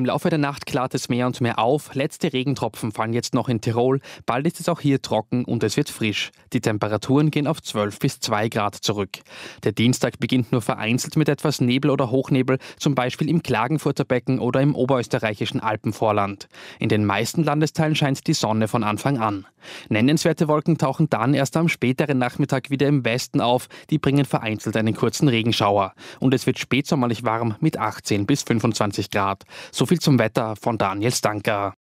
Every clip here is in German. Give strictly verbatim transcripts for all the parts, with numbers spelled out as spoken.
Im Laufe der Nacht klart es mehr und mehr auf. Letzte Regentropfen fallen jetzt noch in Tirol. Bald ist es auch hier trocken und es wird frisch. Die Temperaturen gehen auf zwölf bis zwei Grad zurück. Der Dienstag beginnt nur vereinzelt mit etwas Nebel oder Hochnebel, zum Beispiel im Klagenfurter Becken oder im oberösterreichischen Alpenvorland. In den meisten Landesteilen scheint die Sonne von Anfang an. Nennenswerte Wolken tauchen dann erst am späteren Nachmittag wieder im Westen auf. Die bringen vereinzelt einen kurzen Regenschauer. Und es wird spätsommerlich warm mit achtzehn bis fünfundzwanzig Grad. So viel zum Wetter von Daniel Stanker.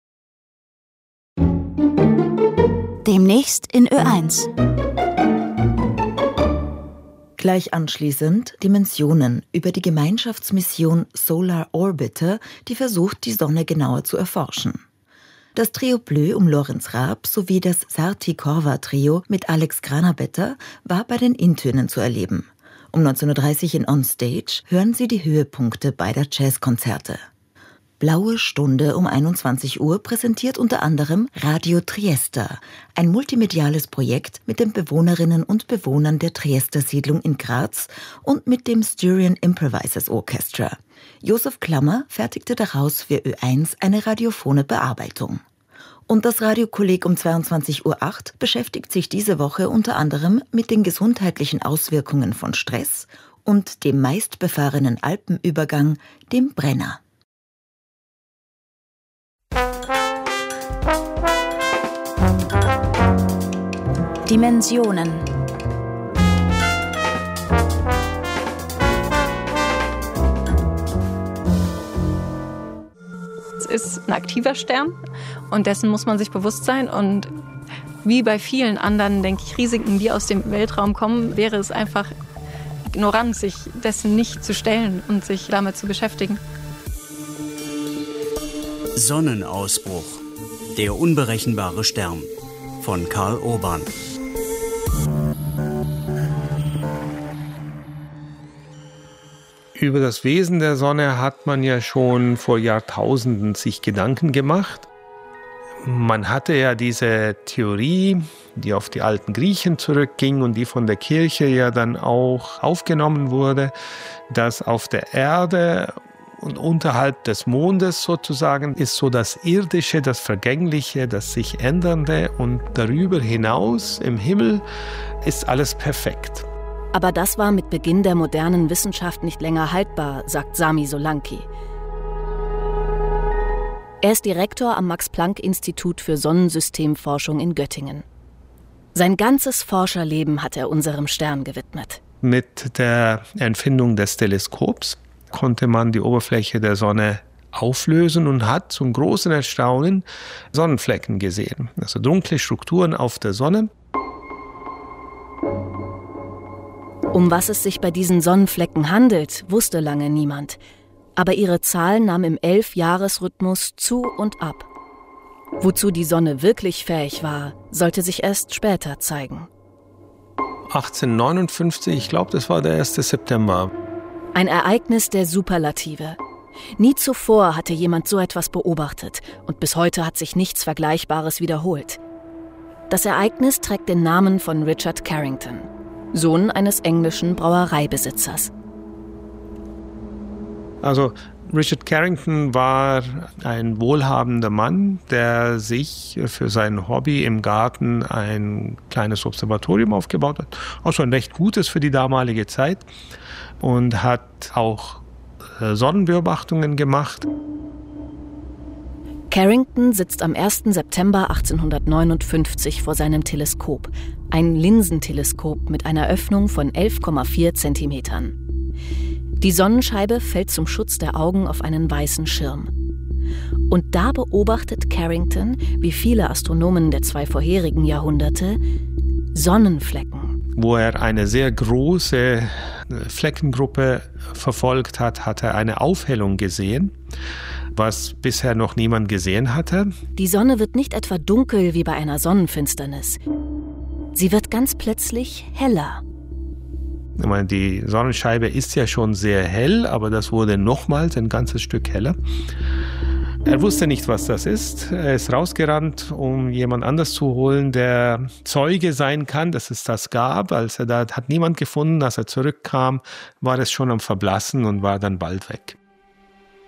Demnächst in Ö eins. Gleich anschließend Dimensionen über die Gemeinschaftsmission Solar Orbiter, die versucht, die Sonne genauer zu erforschen. Das Trio Bleu um Lorenz Raab sowie das Sarti-Korva-Trio mit Alex Granabetter war bei den Intönen zu erleben. Um neunzehn Uhr dreißig in On Stage hören Sie die Höhepunkte beider Jazzkonzerte. Blaue Stunde um einundzwanzig Uhr präsentiert unter anderem Radio Triester, ein multimediales Projekt mit den Bewohnerinnen und Bewohnern der Triester Siedlung in Graz und mit dem Styrian Improvisers Orchestra. Josef Klammer fertigte daraus für Ö eins eine radiophone Bearbeitung. Und das Radiokolleg um zweiundzwanzig Uhr acht beschäftigt sich diese Woche unter anderem mit den gesundheitlichen Auswirkungen von Stress und dem meistbefahrenen Alpenübergang, dem Brenner. Dimensionen. Es ist ein aktiver Stern und dessen muss man sich bewusst sein. Und wie bei vielen anderen, denke ich, Risiken, die aus dem Weltraum kommen, wäre es einfach ignorant, sich dessen nicht zu stellen und sich damit zu beschäftigen. Sonnenausbruch. Der unberechenbare Stern von Karl Urban. Über das Wesen der Sonne hat man ja schon vor Jahrtausenden sich Gedanken gemacht. Man hatte ja diese Theorie, die auf die alten Griechen zurückging und die von der Kirche ja dann auch aufgenommen wurde, dass auf der Erde und unterhalb des Mondes sozusagen ist so das Irdische, das Vergängliche, das sich Ändernde und darüber hinaus im Himmel ist alles perfekt. Aber das war mit Beginn der modernen Wissenschaft nicht länger haltbar, sagt Sami Solanki. Er ist Direktor am Max-Planck-Institut für Sonnensystemforschung in Göttingen. Sein ganzes Forscherleben hat er unserem Stern gewidmet. Mit der Erfindung des Teleskops konnte man die Oberfläche der Sonne auflösen und hat zum großen Erstaunen Sonnenflecken gesehen. Also dunkle Strukturen auf der Sonne. Um was es sich bei diesen Sonnenflecken handelt, wusste lange niemand. Aber ihre Zahl nahm im Elf-Jahres-Rhythmus zu und ab. Wozu die Sonne wirklich fähig war, sollte sich erst später zeigen. achtzehnhundertneunundfünfzig, ich glaube, das war der erste September. Ein Ereignis der Superlative. Nie zuvor hatte jemand so etwas beobachtet und bis heute hat sich nichts Vergleichbares wiederholt. Das Ereignis trägt den Namen von Richard Carrington, Sohn eines englischen Brauereibesitzers. Also Richard Carrington war ein wohlhabender Mann, der sich für sein Hobby im Garten ein kleines Observatorium aufgebaut hat. Also ein recht gutes für die damalige Zeit. Und hat auch Sonnenbeobachtungen gemacht. Carrington sitzt am ersten September achtzehnhundertneunundfünfzig vor seinem Teleskop, ein Linsenteleskop mit einer Öffnung von elf Komma vier Zentimetern. Die Sonnenscheibe fällt zum Schutz der Augen auf einen weißen Schirm. Und da beobachtet Carrington, wie viele Astronomen der zwei vorherigen Jahrhunderte, Sonnenflecken. Wo er eine sehr große Fleckengruppe verfolgt hat, hat er eine Aufhellung gesehen, was bisher noch niemand gesehen hatte. Die Sonne wird nicht etwa dunkel wie bei einer Sonnenfinsternis. Sie wird ganz plötzlich heller. Ich meine, die Sonnenscheibe ist ja schon sehr hell, aber das wurde nochmals ein ganzes Stück heller. Er wusste nicht, was das ist. Er ist rausgerannt, um jemand anders zu holen, der Zeuge sein kann, dass es das gab. Als er da hat niemand gefunden, als er zurückkam, war es schon am Verblassen und war dann bald weg.